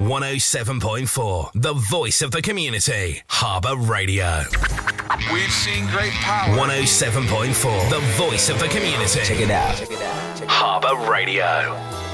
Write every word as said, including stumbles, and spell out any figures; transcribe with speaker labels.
Speaker 1: one oh seven point four, the voice of the community. Harbour Radio.
Speaker 2: We've seen great power.
Speaker 1: one oh seven point four, the voice of the community.
Speaker 3: Check it out. Check it out. Check it out.
Speaker 1: Harbour Radio.